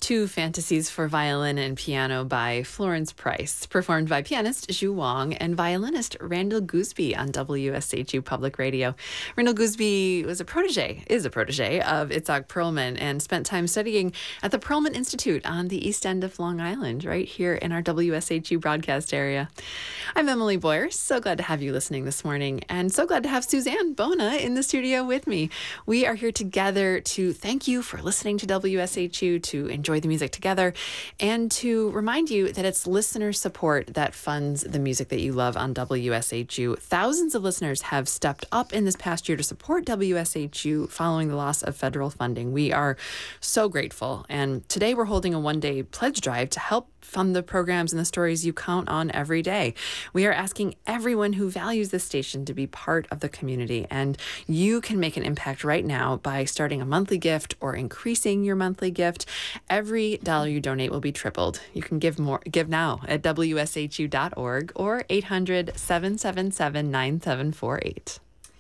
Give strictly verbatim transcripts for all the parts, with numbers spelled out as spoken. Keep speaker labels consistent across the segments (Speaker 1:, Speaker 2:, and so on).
Speaker 1: two fantasies for violin and piano by Florence Price, performed by pianist Zhu Wang and violinist Randall Gooseby on W S H U Public Radio. Randall Gooseby was a protege, is a protege of Itzhak Perlman, and spent time studying at the Perlman Institute on the east end of Long Island, right here in our W S H U broadcast area. I'm Emily Boyer, so glad to have you listening this morning, and so glad to have Suzanne Bona in the studio with me. We are here together to thank you for listening to W S H U, to enjoy the music together, and to remind you that it's listener support that funds the music that you love on W S H U. Thousands of listeners have stepped up in this past year to support W S H U following the loss of federal funding. We are so grateful, and today we're holding a one-day pledge drive to help fund the programs and the stories you count on every day. We are asking everyone who values this station to be part of the community, and you can make an impact right now by starting a monthly gift or increasing your monthly gift. Every dollar you donate will be tripled. You can give more, give now at W S H U dot org or eight hundred, seven seven seven, nine seven four eight.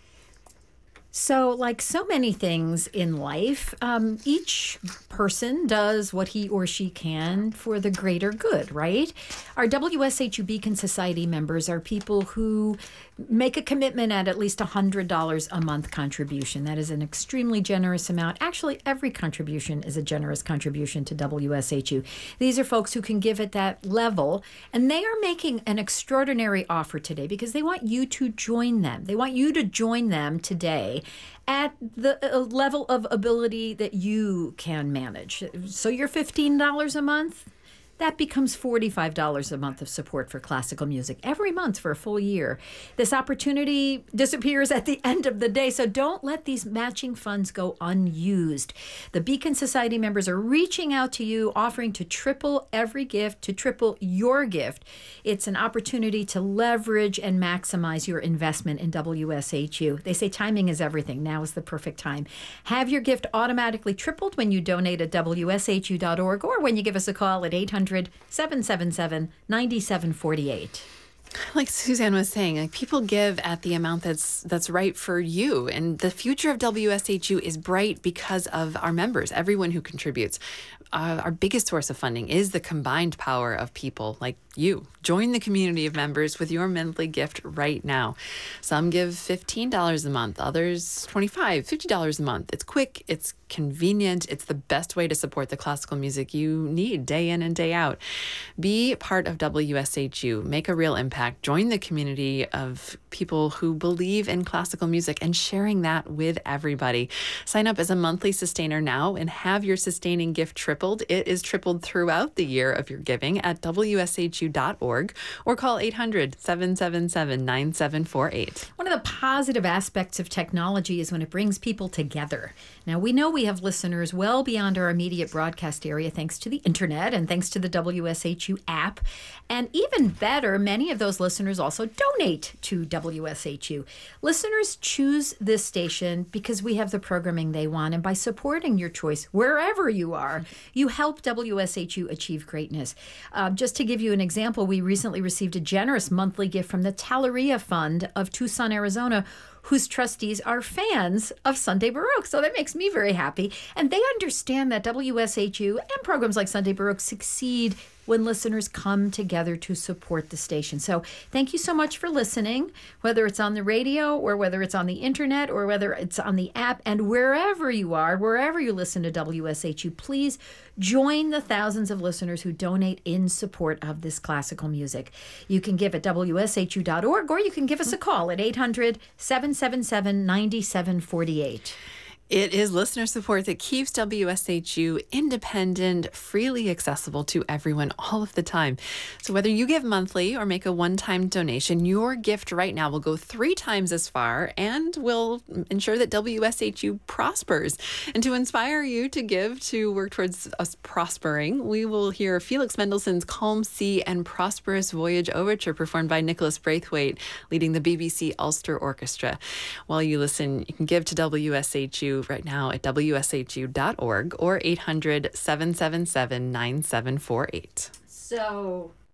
Speaker 2: So, like so many things in life, um, each person does what he or she can for the greater good, right? Our W S H U Beacon Society members are people who make a commitment at at least one hundred dollars a month contribution. That is an extremely generous amount. Actually, every contribution is a generous contribution to W S H U. These are folks who can give at that level, and they are making an extraordinary offer today because they want you to join them. They want you to join them today at the uh, level of ability that you can manage. So you're fifteen dollars a month, that becomes forty-five dollars a month of support for classical music every month for a full year. This opportunity disappears at the end of the day, so don't let these matching funds go unused. The Beacon Society members are reaching out to you, offering to triple every gift, to triple your gift. It's an opportunity to leverage and maximize your investment in W S H U. They say timing is everything. Now is the perfect time. Have your gift automatically tripled when you donate at W S H U dot org or when you give us a call at eight hundred, seven seven seven, nine seven four eight.
Speaker 1: Like Suzanne was saying, like people give at the amount that's that's right for you. And the future of W S H U is bright because of our members, everyone who contributes. Uh, our biggest source of funding is the combined power of people like you. Join the community of members with your monthly gift right now. Some give fifteen dollars a month, others twenty-five dollars, fifty dollars a month. It's quick, it's convenient, it's the best way to support the classical music you need day in and day out. Be part of W S H U. Make a real impact. Join the community of people who believe in classical music and sharing that with everybody. Sign up as a monthly sustainer now and have your sustaining gift tripled. It is tripled throughout the year of your giving at W S H U dot org or call eight hundred, seven seven seven, nine seven four eight.
Speaker 2: One of the positive aspects of technology is when it brings people together. Now, we know we have listeners well beyond our immediate broadcast area thanks to the internet and thanks to the W S H U app. And even better, many of those listeners also donate to W S H U. Listeners choose this station because we have the programming they want, and by supporting your choice wherever you are, you help W S H U achieve greatness. Uh, just to give you an example, we recently received a generous monthly gift from the Talleria Fund of Tucson, Arizona, whose trustees are fans of Sunday Baroque. So that makes me very happy. And they understand that W S H U and programs like Sunday Baroque succeed when listeners come together to support the station. So thank you so much for listening, whether it's on the radio or whether it's on the internet or whether it's on the app. And wherever you are, wherever you listen to W S H U, please join the thousands of listeners who donate in support of this classical music. You can give at W S H U dot org or you can give us a call at eight hundred, seven seven seven, nine seven four eight.
Speaker 1: It is listener support that keeps W S H U independent, freely accessible to everyone all of the time. So whether you give monthly or make a one-time donation, your gift right now will go three times as far and will ensure that W S H U prospers. And to inspire you to give, to work towards us prospering, we will hear Felix Mendelssohn's Calm Sea and Prosperous Voyage Overture performed by Nicholas Braithwaite, leading the B B C Ulster Orchestra. While you listen, you can give to W S H U right now at W S H U dot org or eight hundred, seven seven seven, nine seven four eight.
Speaker 2: So